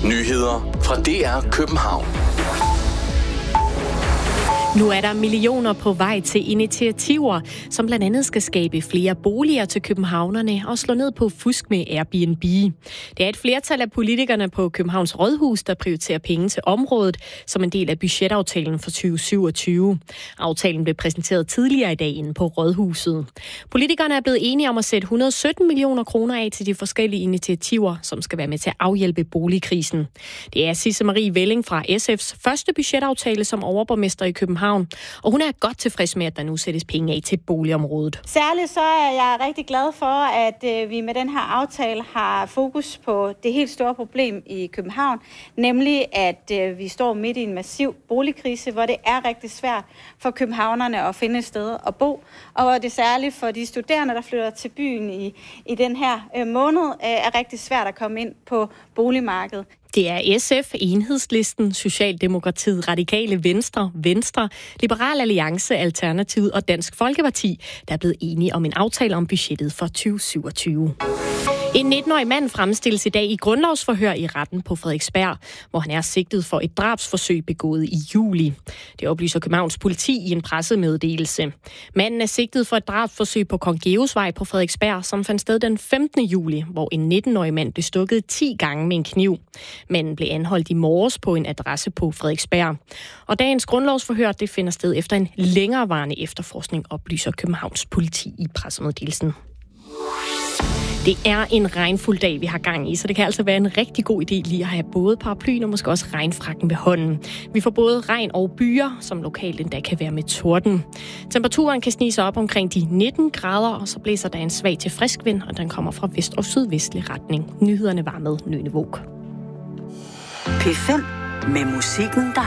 Nyheder fra DR København. Nu er der millioner på vej til initiativer, som blandt andet skal skabe flere boliger til københavnerne og slå ned på fusk med Airbnb. Det er et flertal af politikerne på Københavns Rådhus, der prioriterer penge til området som en del af budgetaftalen for 2027. Aftalen blev præsenteret tidligere i dag inde på Rådhuset. Politikerne er blevet enige om at sætte 117 millioner kroner af til de forskellige initiativer, som skal være med til at afhjælpe boligkrisen. Det er Sisse Marie Velling fra SF's første budgetaftale som overborgmester i København. Og hun er godt tilfreds med, at der nu sættes penge af til boligområdet. Særligt så er jeg rigtig glad for, at vi med den her aftale har fokus på det helt store problem i København, nemlig at vi står midt i en massiv boligkrise, hvor det er rigtig svært for københavnerne at finde et sted at bo, og hvor det særligt for de studerende, der flytter til byen i den her måned, er rigtig svært at komme ind på boligmarkedet. Det er SF, Enhedslisten, Socialdemokratiet, Radikale Venstre, Liberal Alliance, Alternativet og Dansk Folkeparti, der er blevet enige om en aftale om budgettet for 2027. En 19-årig mand fremstilles i dag i grundlovsforhør i retten på Frederiksberg, hvor han er sigtet for et drabsforsøg begået i juli. Det oplyser Københavns politi i en pressemeddelelse. Manden er sigtet for et drabsforsøg på Kong Georgs Vej på Frederiksberg, som fandt sted den 15. juli, hvor en 19-årig mand blev stukket 10 gange med en kniv. Manden blev anholdt i morges på en adresse på Frederiksberg. Og dagens grundlovsforhør det finder sted efter en længerevarende efterforskning, oplyser Københavns politi i pressemeddelelsen. Det er en regnfuld dag, vi har gang i, så det kan altså være en rigtig god idé lige at have både paraplyen og måske også regnfrakken ved hånden. Vi får både regn og byer, som lokalt endda kan være med torden. Temperaturen kan snige sig op omkring de 19 grader, og så blæser der en svag til frisk vind, og den kommer fra vest- og sydvestlig retning. Nyhederne var med Nøgne Våg. P5 med musikken, der